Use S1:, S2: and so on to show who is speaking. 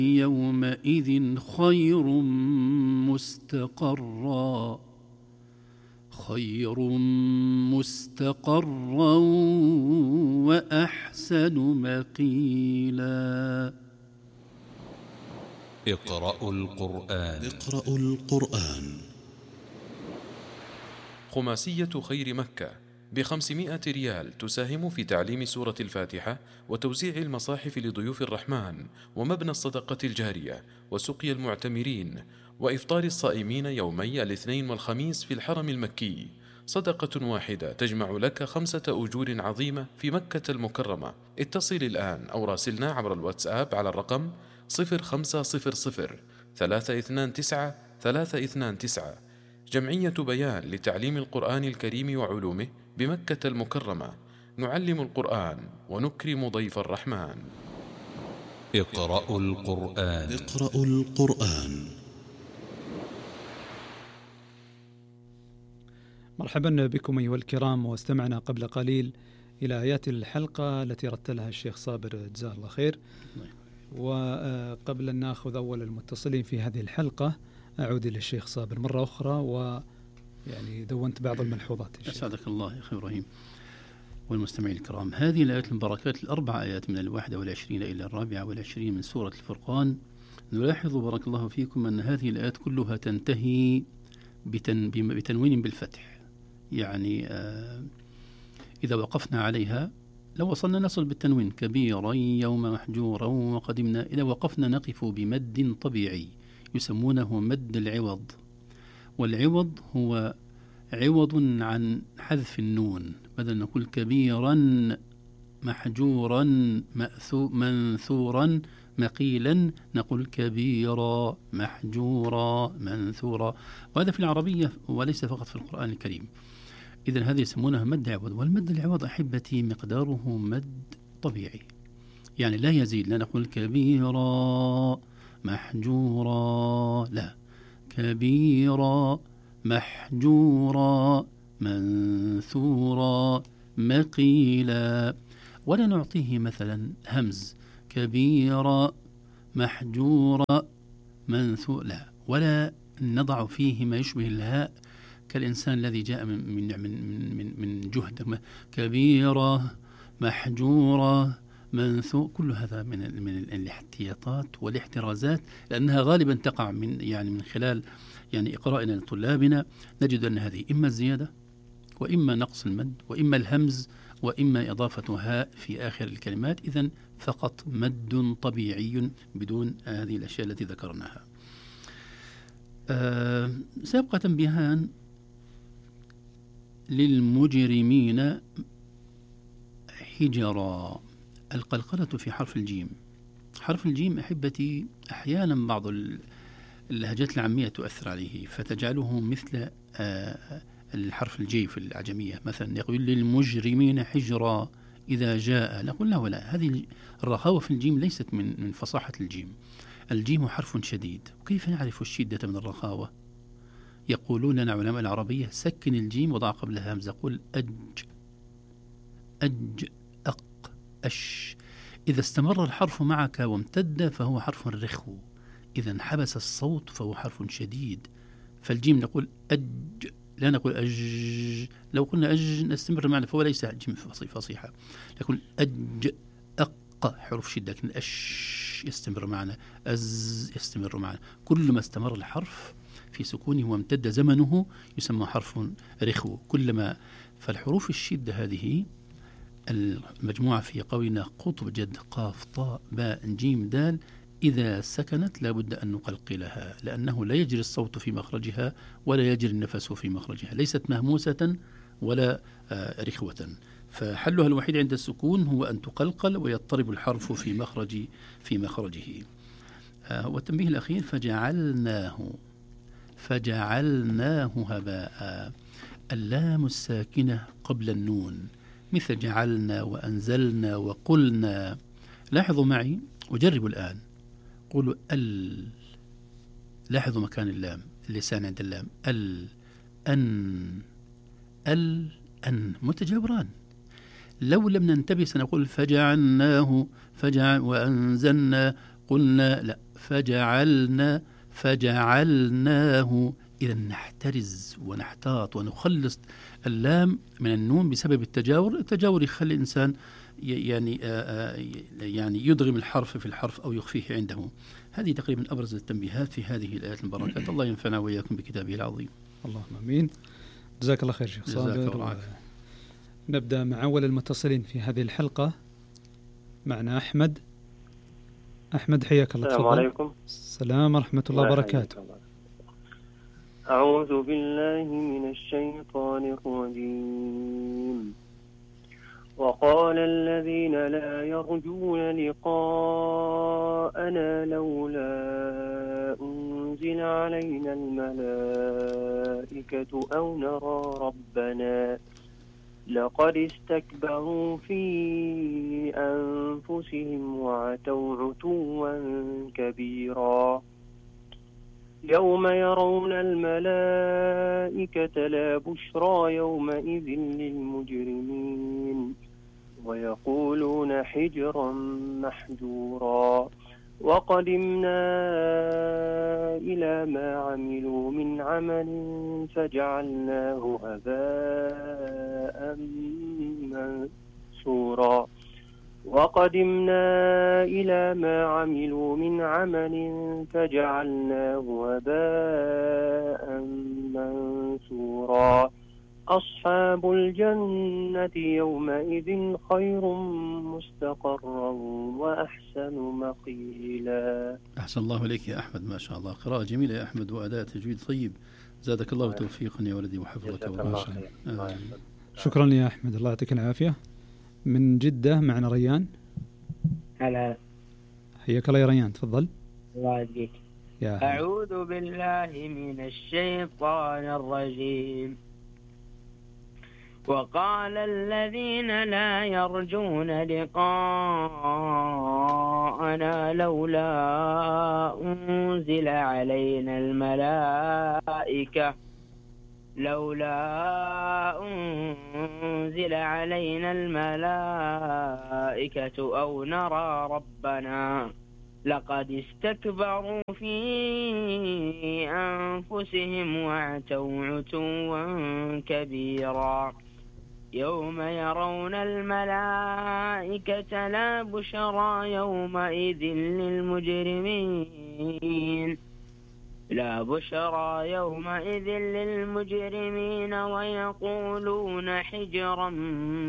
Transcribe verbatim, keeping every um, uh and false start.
S1: يومئذ خير مستقرا خير مستقرا وأحسن مقيلا.
S2: اقرأوا القرآن.
S3: اقرأوا القرآن.
S4: خماسية خير مكة بخمسمائة ريال تساهم في تعليم سورة الفاتحة وتوزيع المصاحف لضيوف الرحمن ومبنى الصدقة الجارية وسقي المعتمرين وإفطار الصائمين يومي الاثنين والخميس في الحرم المكي. صدقة واحدة تجمع لك خمسة أجور عظيمة في مكة المكرمة. اتصل الآن أو راسلنا عبر الواتساب على الرقم صفر خمسة صفر صفر ثلاثة اثنان تسعة ثلاثة اثنان تسعة. جمعية بيان لتعليم القرآن الكريم وعلومه بمكة المكرمة. نعلم القرآن ونكرم ضيف الرحمن.
S2: اقرأوا القرآن.
S3: اقرأوا القرآن.
S5: مرحبا بكم أيها الكرام، واستمعنا قبل قليل إلى آيات الحلقة التي رتلها الشيخ صابر جزاه الله خير. وقبل أن نأخذ أول المتصلين في هذه الحلقة أعود إلى الشيخ صابر مرة أخرى، ويعني دونت بعض الملحوظات.
S1: أسعدك الله يا أخي إبراهيم والمستمعين الكرام. هذه الآيات المباركات الأربع آيات من الواحدة والعشرين إلى الرابعة والعشرين من سورة الفرقان، نلاحظ بارك الله فيكم أن هذه الآيات كلها تنتهي بتن بتنوين بالفتح. يعني آه إذا وقفنا عليها لو وصلنا نصل بالتنوين كبيرا يوم محجورا وقدمنا. إذا وقفنا نقف بمد طبيعي يسمونه مد العوض، والعوض هو عوض عن حذف النون. بدل نقول كبيرا محجورا منثورا مقيلا نقول كبيرا محجورا منثورا، وهذا في العربية وليس فقط في القرآن الكريم. إذن هذه يسمونها مد عوض. والمد العوض أحبتي مقداره مد طبيعي، يعني لا يزيد. لا نقول كبيرا محجورا، لا، كبيرا محجورا منثورا مقيلا. ولا نعطيه مثلا همز كبيرا محجورا منثورا، لا، ولا نضع فيه ما يشبه الهاء كالإنسان الذي جاء من من من من, من جهد. كبيرة محجورة منثور، كل هذا من من الاحتياطات والاحترازات، لأنها غالبا تقع من يعني من خلال يعني إقرائنا لطلابنا نجد أن هذه إما الزيادة وإما نقص المد وإما الهمز وإما إضافة هاء في آخر الكلمات. إذن فقط مد طبيعي بدون هذه الأشياء التي ذكرناها. أه سيبقى تنبيهان للمجرمين حجرا. القلقلة في حرف الجيم. حرف الجيم أحبتي أحيانا بعض اللهجات العامية تؤثر عليه فتجعله مثل الحرف الجي في العجمية. مثلا يقول للمجرمين حجرا إذا جاء، نقول لا ولا، هذه الرخاوة في الجيم ليست من من فصاحة الجيم. الجيم حرف شديد، وكيف نعرف الشدة من الرخاوة؟ يقولون لنا علماء العربية سكن الجيم وضع قبلها همزة، قل أج أج أق أش. إذا استمر الحرف معك وامتد فهو حرف رخو، إذا حبس الصوت فهو حرف شديد. فالجيم نقول أج، لا نقول أج. لو قلنا أج نستمر معنا فهو ليس جيم فصيحة. نقول أج أق حرف شدة، لكن أش يستمر معنا، أز يستمر معنا. كل ما استمر الحرف في سكونه وامتد زمنه يسمى حرف رخو. كلما فالحروف الشدة هذه المجموعة في قولنا قطب جد قاف طاء باء جيم دال، إذا سكنت لابد أن نقلقلها، لأنه لا يجري الصوت في مخرجها ولا يجري النفس في مخرجها، ليست مهموسة ولا رخوة. فحلها الوحيد عند السكون هو أن تقلقل ويضطرب الحرف في مخرج في مخرجه. والتنبيه الأخير فجعلناه فجعلناه هباء. اللام الساكنة قبل النون مثل جعلنا وأنزلنا وقلنا. لاحظوا معي وجربوا الآن، قولوا ال، لاحظوا مكان اللام، اللسان عند اللام، ال أن ال أن متجاوران. لو لم ننتبه سنقول فجعلناه فجعل وأنزلنا قلنا، لا، فجعلنا فجعلناه. إذا نحترز ونحتاط ونخلص اللام من النون بسبب التجاور. التجاور يخلي الإنسان يعني يعني يدغم الحرف في الحرف أو يخفيه عنده. هذه تقريبا أبرز التنبيهات في هذه الآيات المباركات. الله ينفعنا وإياكم بكتابه العظيم.
S5: اللهم آمين. جزاك الله خير شيخ صابر. نبدأ مع أول المتصلين في هذه الحلقة. معنا أحمد. أحمد حياك الله.
S6: السلام عليكم.
S5: السلام ورحمة الله وبركاته.
S6: أعوذ بالله من الشيطان الرجيم. وقال الذين لا يرجون لقاءنا لولا أنزل علينا الملائكة أو نرى ربنا لقد استكبروا في أنفسهم وعتوا عتوا كبيرا. يوم يرون الملائكة لا بشرى يومئذ للمجرمين ويقولون حجرا محجورا. وقدمنا إلى ما عملوا من عمل فجعلناه هباء منثورا. وقدمنا إلى ما عملوا من عمل فجعلناه هباء منثورا. أصحاب الجنة يومئذ خير مستقرا وأحسن مقيلا.
S1: أحسن الله إليك يا أحمد، ما شاء الله، قراءة جميلة يا أحمد وأداء تجويد طيب. زادك الله توفيقا يا ولدي وحفظك الله.
S5: آه. شكرا يا أحمد، الله يعطيك العافية. من جدة معنا ريان.
S7: هلا،
S5: حياك الله يا ريان، تفضل.
S7: الله يهديك. أعوذ بالله من الشيطان الرجيم. وقال الذين لا يرجون لقاءنا لولا أنزل علينا الملائكة لولا أنزل علينا الملائكة أو نرى ربنا لقد استكبروا في أنفسهم وعتوا عتوا كبيرا. يوم يرون الملائكة لا بشرى يومئذ للمجرمين لا بشرى يومئذ للمجرمين ويقولون حجرا